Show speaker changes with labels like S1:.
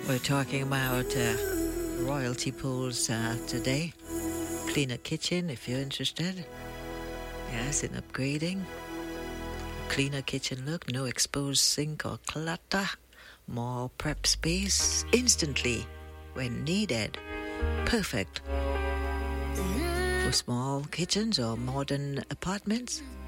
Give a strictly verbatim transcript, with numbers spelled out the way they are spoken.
S1: We're talking about uh, royalty pools uh, today. Cleaner kitchen if you're interested. Yes, in upgrading. Cleaner kitchen look, no exposed sink or clutter. More prep space instantly when needed. Perfect for small kitchens or modern apartments.